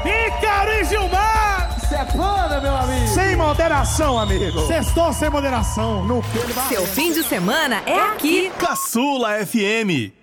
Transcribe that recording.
Ícaro e Gilmar! Sepana, meu amigo! Sem moderação, amigo! Sextou sem moderação. No Seu fim de semana é aqui. Caçula FM.